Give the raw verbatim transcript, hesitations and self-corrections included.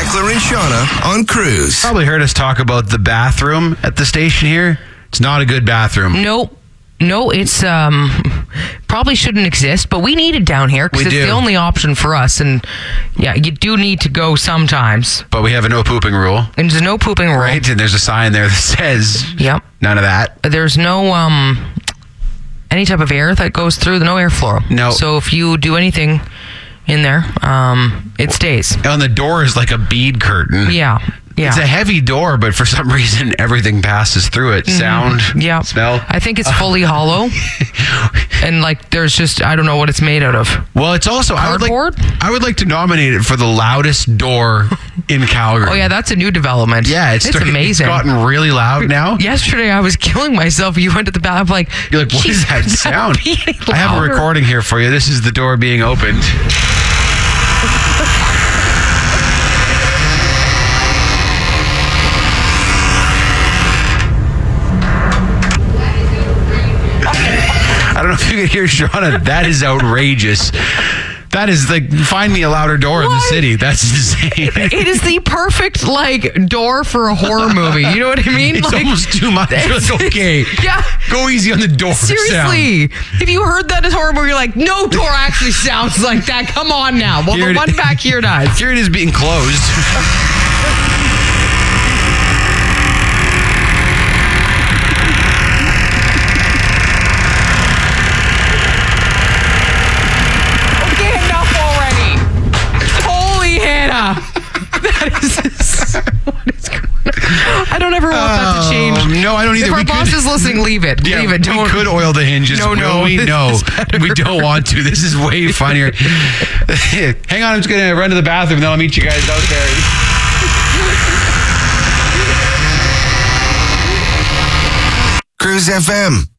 Beckler and Shauna on Cruise. Probably heard us talk about the bathroom at the station here. It's not a good bathroom. Nope. No, it's um probably shouldn't exist, but we need it down here because We it's do. the only option for us. And yeah, you do need to go sometimes. But we have a no pooping rule. And there's no pooping rule. Right? And there's a sign there that says Yep. none of that. There's no um any type of air that goes through. No airflow. No. So if you do anything in there, um, it stays. On the door is like a bead curtain. Yeah. Yeah. It's a heavy door, but for some reason everything passes through it. Sound, Yeah. smell. I think it's fully hollow. And like there's just I don't know what it's made out of. Well, it's also I would like Cardboard? I would like to nominate it for the loudest door in Calgary. Oh yeah, that's a new development. Yeah, it's, it's started- amazing. It's gotten really loud now. Yesterday I was killing myself. You went to the bathroom like You're like, what is "Jeez, that is sound? being I have a louder?" recording here for you. This is the door being opened. I don't know if you can hear Shauna. That is outrageous. That is like, find me a louder door in the What? city. That's insane. It is the perfect like door for a horror movie. You know what I mean? It's like, almost too much. It's like, okay, Yeah. go easy on the door sound. Seriously, if you heard that as horror movie, you're like, no door actually sounds like that. Come on now. Well, Here the it- one back here does. Here it is being closed. Okay, enough already. Holy Hannah. That is. What is going on? I don't ever want that to change. Um, no, I don't either. If our We boss could- is listening, leave it. Yeah, leave it. Don't. we could oil the hinges. No, Will no, we? this No, is better. we don't want to. This is way funnier. Hang on, I'm just gonna run to the bathroom. Then I'll meet you guys out there. Cruise F M.